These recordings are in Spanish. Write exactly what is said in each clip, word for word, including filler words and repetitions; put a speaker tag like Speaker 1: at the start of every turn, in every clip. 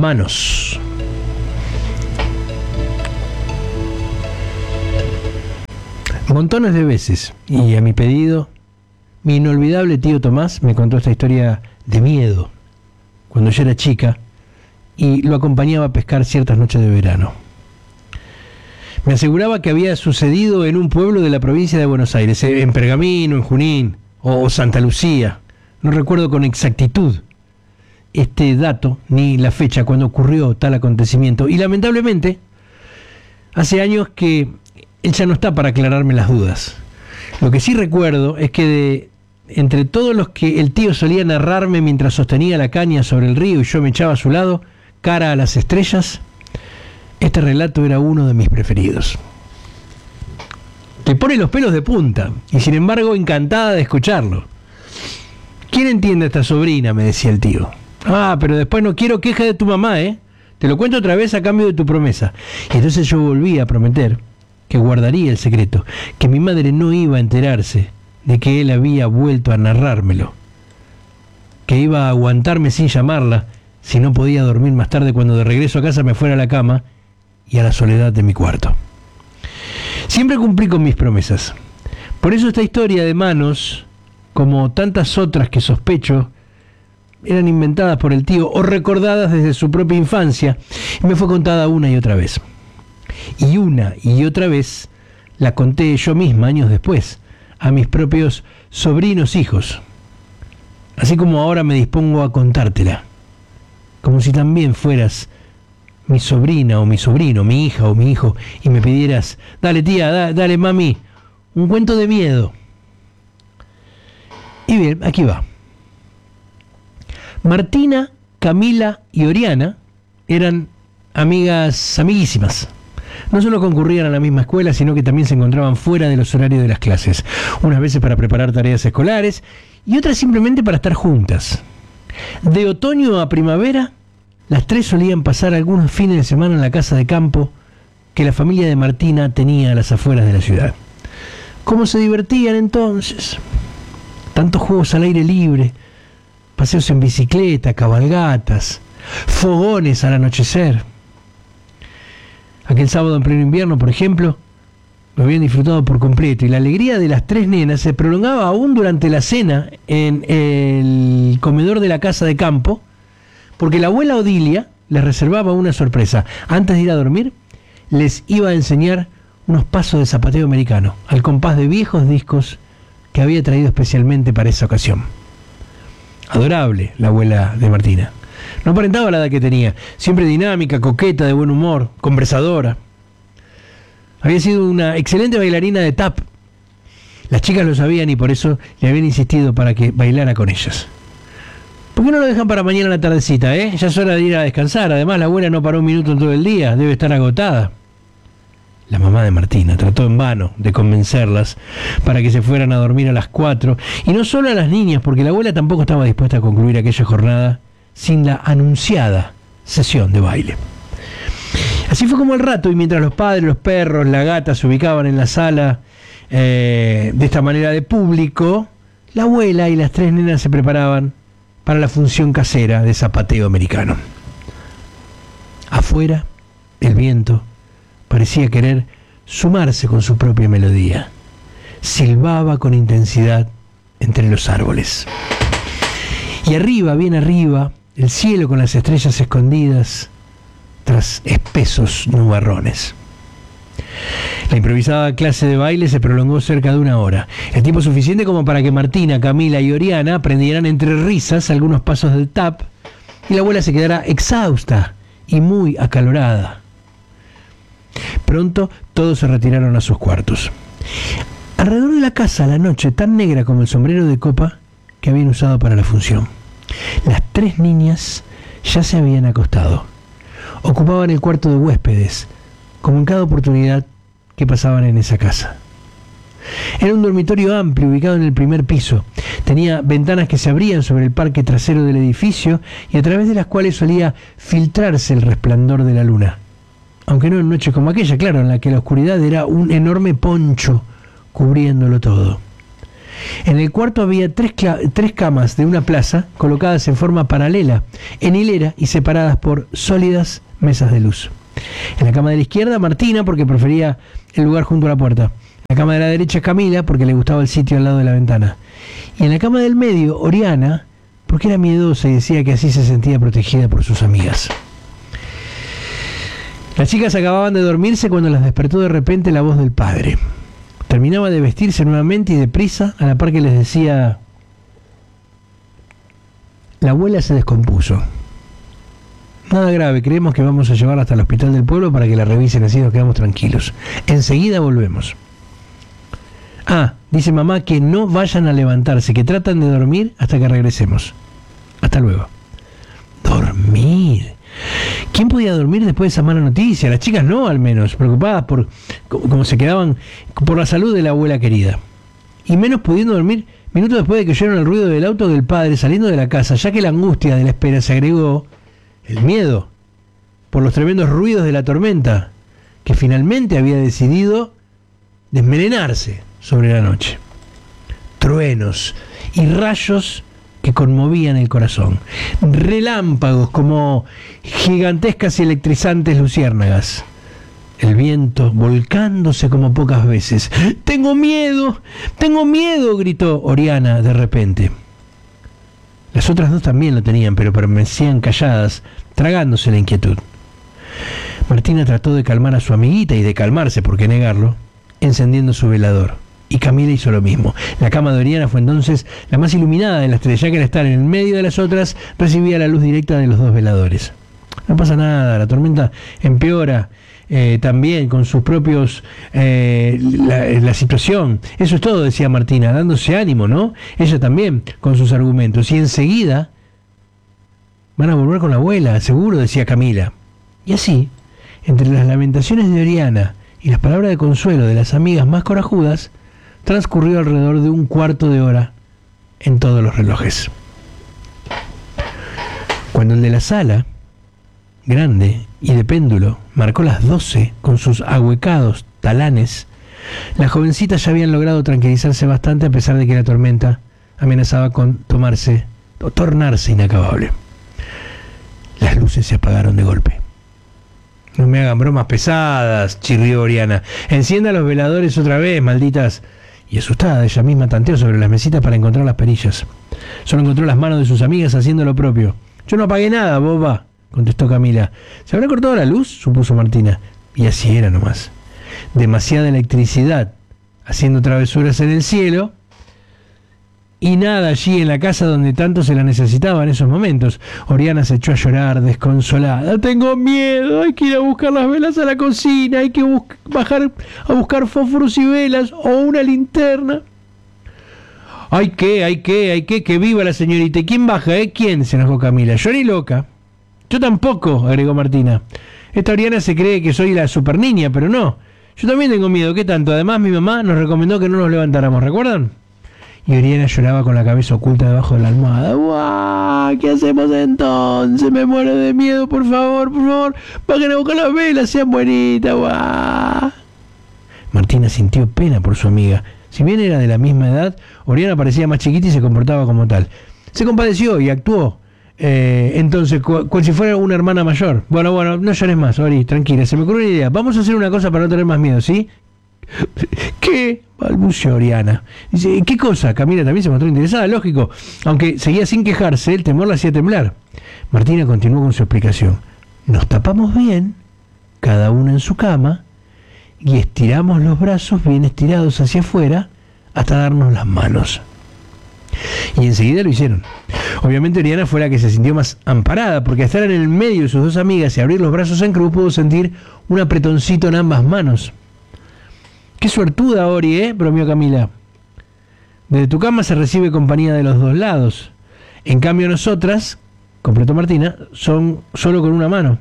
Speaker 1: Manos. Montones de veces, y a mi pedido, mi inolvidable tío Tomás me contó esta historia de miedo cuando yo era chica y lo acompañaba a pescar ciertas noches de verano. Me aseguraba que había sucedido en un pueblo de la provincia de Buenos Aires, en Pergamino, en Junín o Santa Lucía. No recuerdo con exactitud este dato ni la fecha cuando ocurrió tal acontecimiento. Y lamentablemente, hace años que él ya no está para aclararme las dudas. Lo que sí recuerdo es que de entre todos los que el tío solía narrarme mientras sostenía la caña sobre el río y yo me echaba a su lado, cara a las estrellas, este relato era uno de mis preferidos. Te pone los pelos de punta y sin embargo encantada de escucharlo. ¿Quién entiende a esta sobrina?, me decía el tío. Ah, pero después no quiero queja de tu mamá, ¿eh? Te lo cuento otra vez a cambio de tu promesa. Y entonces yo volví a prometer que guardaría el secreto, que mi madre no iba a enterarse de que él había vuelto a narrármelo, que iba a aguantarme sin llamarla si no podía dormir más tarde cuando de regreso a casa me fuera a la cama y a la soledad de mi cuarto. Siempre cumplí con mis promesas. Por eso esta historia de Manos, como tantas otras que sospecho, eran inventadas por el tío o recordadas desde su propia infancia, y me fue contada una y otra vez. Y una y otra vez la conté yo misma años después, a mis propios sobrinos hijos. Así como ahora me dispongo a contártela, como si también fueras mi sobrina o mi sobrino, mi hija o mi hijo, y me pidieras, dale tía, da, dale mami, un cuento de miedo. Y bien, aquí va. Martina, Camila y Oriana eran amigas, amiguísimas. No solo concurrían a la misma escuela, sino que también se encontraban fuera de los horarios de las clases, unas veces para preparar tareas escolares y otras simplemente para estar juntas. De otoño a primavera, las tres solían pasar algunos fines de semana en la casa de campo que la familia de Martina tenía a las afueras de la ciudad. ¿Cómo se divertían entonces? Tantos juegos al aire libre, paseos en bicicleta, cabalgatas, fogones al anochecer. Aquel sábado en pleno invierno, por ejemplo, lo habían disfrutado por completo y la alegría de las tres nenas se prolongaba aún durante la cena en el comedor de la casa de campo, porque la abuela Odilia les reservaba una sorpresa. Antes de ir a dormir, les iba a enseñar unos pasos de zapateo americano, al compás de viejos discos que había traído especialmente para esa ocasión. Adorable la abuela de Martina. No aparentaba la edad que tenía, siempre dinámica, coqueta, de buen humor, conversadora. Había sido una excelente bailarina de tap. Las chicas lo sabían y por eso le habían insistido para que bailara con ellas. ¿Por qué no lo dejan para mañana a la tardecita, eh? Ya es hora de ir a descansar. Además, la abuela no paró un minuto en todo el día, debe estar agotada. La mamá de Martina trató en vano de convencerlas para que se fueran a dormir a las cuatro. Y no solo a las niñas, porque la abuela tampoco estaba dispuesta a concluir aquella jornada sin la anunciada sesión de baile. Así fue como el rato, y mientras los padres, los perros, la gata se ubicaban en la sala eh, de esta manera de público, la abuela y las tres nenas se preparaban para la función casera de zapateo americano. Afuera, el viento parecía querer sumarse con su propia melodía. Silbaba con intensidad entre los árboles. Y arriba, bien arriba, el cielo con las estrellas escondidas tras espesos nubarrones. La improvisada clase de baile se prolongó cerca de una hora, el tiempo suficiente como para que Martina, Camila y Oriana aprendieran entre risas algunos pasos del tap y la abuela se quedara exhausta y muy acalorada. Pronto todos se retiraron a sus cuartos. Alrededor de la casa, la noche tan negra como el sombrero de copa que habían usado para la función. Las tres niñas ya se habían acostado. Ocupaban el cuarto de huéspedes, como en cada oportunidad que pasaban en esa casa. Era un dormitorio amplio ubicado en el primer piso. Tenía ventanas que se abrían sobre el parque trasero del edificio y a través de las cuales solía filtrarse el resplandor de la luna. Aunque no en noches como aquella, claro, en la que la oscuridad era un enorme poncho cubriéndolo todo. En el cuarto había tres, tres camas de una plaza colocadas en forma paralela, en hilera y separadas por sólidas mesas de luz. En la cama de la izquierda, Martina, porque prefería el lugar junto a la puerta. En la cama de la derecha, Camila, porque le gustaba el sitio al lado de la ventana. Y en la cama del medio, Oriana, porque era miedosa y decía que así se sentía protegida por sus amigas. Las chicas acababan de dormirse cuando las despertó de repente la voz del padre. Terminaba de vestirse nuevamente y deprisa, a la par que les decía: la abuela se descompuso. Nada grave, creemos que vamos a llevarla hasta el hospital del pueblo para que la revisen, así nos quedamos tranquilos. Enseguida volvemos. Ah, dice mamá que no vayan a levantarse, que tratan de dormir hasta que regresemos. Hasta luego. Dormir. ¿Quién podía dormir después de esa mala noticia? Las chicas no, al menos, preocupadas por cómo se quedaban, por la salud de la abuela querida. Y menos pudiendo dormir minutos después de que oyeron el ruido del auto del padre saliendo de la casa, ya que la angustia de la espera se agregó el miedo por los tremendos ruidos de la tormenta, que finalmente había decidido desmelenarse sobre la noche. Truenos y rayos que conmovían el corazón. Relámpagos como gigantescas y electrizantes luciérnagas. El viento volcándose como pocas veces. ¡Tengo miedo! ¡Tengo miedo!, gritó Oriana de repente. Las otras dos también lo tenían, pero permanecían calladas, tragándose la inquietud. Martina trató de calmar a su amiguita y de calmarse, por qué negarlo, encendiendo su velador. Y Camila hizo lo mismo. La cama de Oriana fue entonces la más iluminada de las tres, ya que al estar en el medio de las otras recibía la luz directa de los dos veladores. No pasa nada, la tormenta empeora eh, también con sus propios eh, la, la situación. Eso es todo, decía Martina, dándose ánimo, ¿no? Ella también con sus argumentos. Y enseguida van a volver con la abuela, seguro, decía Camila. Y así, entre las lamentaciones de Oriana y las palabras de consuelo de las amigas más corajudas, transcurrió alrededor de un cuarto de hora en todos los relojes. Cuando el de la sala, grande y de péndulo, marcó las doce con sus ahuecados talanes, las jovencitas ya habían logrado tranquilizarse bastante, a pesar de que la tormenta amenazaba con tomarse o tornarse inacabable. Las luces se apagaron de golpe. No me hagan bromas pesadas, chirrió Oriana. Encienda los veladores otra vez, malditas. Y asustada, ella misma tanteó sobre las mesitas para encontrar las perillas. Solo encontró las manos de sus amigas haciendo lo propio. Yo no apagué nada, boba, contestó Camila. ¿Se habrá cortado la luz?, supuso Martina. Y así era nomás. Demasiada electricidad haciendo travesuras en el cielo, y nada allí en la casa donde tanto se la necesitaba en esos momentos. Oriana se echó a llorar, desconsolada. Tengo miedo, hay que ir a buscar las velas a la cocina, hay que bus- bajar a buscar fósforos y velas, o una linterna. Hay que, hay que, hay que, que viva la señorita. ¿Y quién baja, eh? ¿Quién?, se enojó Camila. Yo ni loca. Yo tampoco, agregó Martina. Esta Oriana se cree que soy la super niña, pero no. Yo también tengo miedo, ¿qué tanto? Además, mi mamá nos recomendó que no nos levantáramos, ¿recuerdan? Y Oriana lloraba con la cabeza oculta debajo de la almohada. ¡Guau! ¿Qué hacemos entonces? Me muero de miedo, por favor, por favor. Bajen a buscar las velas, sean bonitas. ¡Guau! Martina sintió pena por su amiga. Si bien era de la misma edad, Oriana parecía más chiquita y se comportaba como tal. Se compadeció y actuó eh, entonces cual, cual si fuera una hermana mayor. Bueno, bueno, no llores más, Ori, tranquila. Se me ocurrió una idea. Vamos a hacer una cosa para no tener más miedo, ¿sí? ¿Qué? Balbuceó Oriana. Dice, ¿qué cosa? Camila también se mostró interesada, lógico. Aunque seguía sin quejarse, el temor la hacía temblar. Martina continuó con su explicación. Nos tapamos bien, cada uno en su cama, y estiramos los brazos bien estirados hacia afuera hasta darnos las manos. Y enseguida lo hicieron. Obviamente Oriana fue la que se sintió más amparada, porque al estar en el medio de sus dos amigas y abrir los brazos en cruz, pudo sentir un apretoncito en ambas manos. ¡Qué suertuda, Ori, eh!, bromeó Camila. Desde tu cama se recibe compañía de los dos lados. En cambio nosotras, completó Martina, son solo con una mano.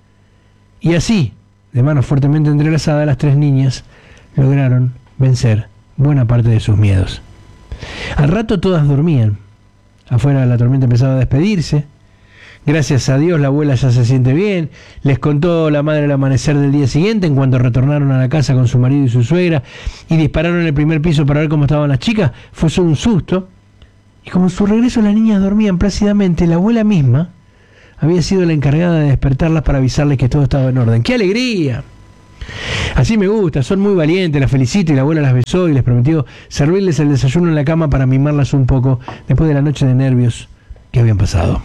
Speaker 1: Y así, de manos fuertemente entrelazadas, las tres niñas lograron vencer buena parte de sus miedos. Al rato todas dormían. Afuera la tormenta empezaba a despedirse. Gracias a Dios la abuela ya se siente bien. Les contó la madre el amanecer del día siguiente en cuanto retornaron a la casa con su marido y su suegra y dispararon en el primer piso para ver cómo estaban las chicas. Fue solo un susto. Y como en su regreso las niñas dormían plácidamente, la abuela misma había sido la encargada de despertarlas para avisarles que todo estaba en orden. ¡Qué alegría! Así me gusta, son muy valientes, las felicito, y la abuela las besó y les prometió servirles el desayuno en la cama para mimarlas un poco después de la noche de nervios que habían pasado.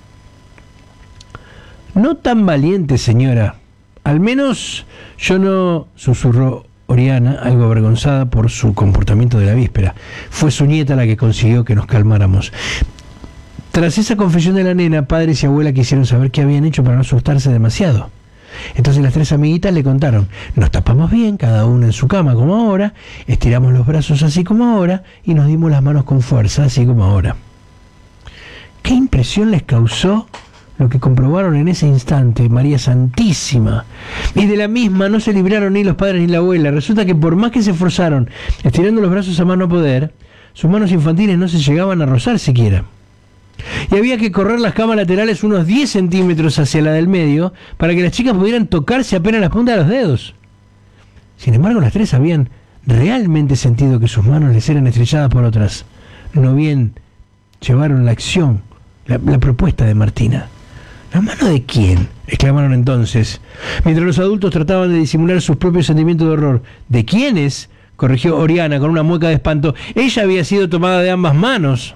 Speaker 1: No tan valiente, señora. Al menos yo no, susurró Oriana, algo avergonzada por su comportamiento de la víspera. Fue su nieta la que consiguió que nos calmáramos. Tras esa confesión de la nena, padres y abuela quisieron saber qué habían hecho para no asustarse demasiado. Entonces las tres amiguitas le contaron: nos tapamos bien, cada una en su cama como ahora, estiramos los brazos así como ahora y nos dimos las manos con fuerza así como ahora. ¿Qué impresión les causó lo que comprobaron en ese instante, María Santísima? Y de la misma no se libraron ni los padres ni la abuela. Resulta que por más que se esforzaron estirando los brazos a más no poder, sus manos infantiles no se llegaban a rozar siquiera. Y había que correr las camas laterales unos diez centímetros hacia la del medio para que las chicas pudieran tocarse apenas las puntas de los dedos. Sin embargo, las tres habían realmente sentido que sus manos les eran estrechadas por otras. No bien llevaron la acción, la, la propuesta de Martina. ¿La mano de quién?, exclamaron entonces, mientras los adultos trataban de disimular sus propios sentimientos de horror. ¿De quiénes?, corrigió Oriana con una mueca de espanto. Ella había sido tomada de ambas manos.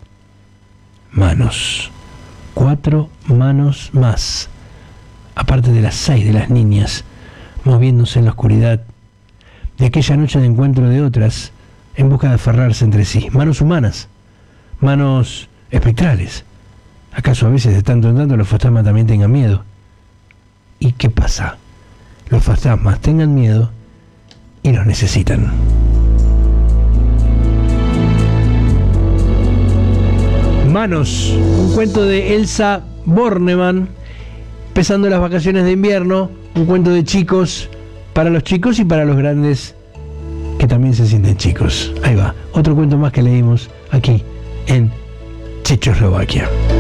Speaker 1: Manos. Cuatro manos más, aparte de las seis de las niñas, moviéndose en la oscuridad de aquella noche de encuentro de otras, en busca de aferrarse entre sí. Manos humanas, manos espectrales. ¿Acaso a veces de tanto en tanto los fantasmas también tengan miedo? ¿Y qué pasa? Los fantasmas tengan miedo y los necesitan. Manos, un cuento de Elsa Bornemann, empezando las vacaciones de invierno, un cuento de chicos, para los chicos y para los grandes que también se sienten chicos. Ahí va, otro cuento más que leímos aquí en Chechoslovaquia.